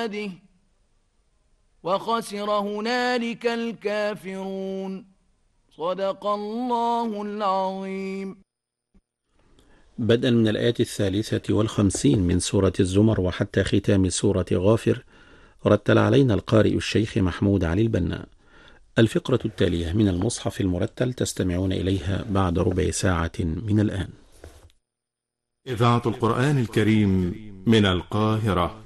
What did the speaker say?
عباده وخسر هنالك الكافرون. صدق الله العظيم. بدءا من الآية 53 من سورة الزمر وحتى ختام سورة غافر، رتل علينا القارئ الشيخ محمود علي البنا. الفقرة التالية من المصحف المرتل تستمعون إليها بعد ربع ساعة من الآن. إذاعة القرآن الكريم من القاهرة.